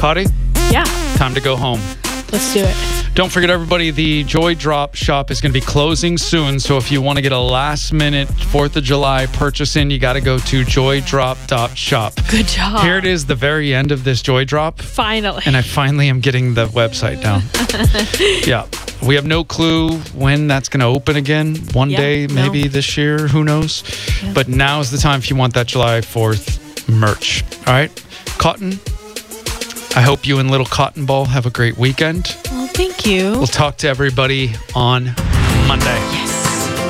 Cotty, Yeah, time to go home. let's do it. Don't forget, everybody, the Joy Drop shop is going to be closing soon. So if you want to get a last-minute 4th of July purchase in, you got to go to joydrop.shop. Good job. Here it is, the very end of this Joy Drop. Finally. And I finally am getting the website down. Yeah. We have no clue when that's going to open again. One day, maybe this year. Who knows? Yeah. But now is the time if you want that July 4th merch. All right? Cotton, I hope you and Little Cotton Ball have a great weekend. Well, thank you. We'll talk to everybody on Monday.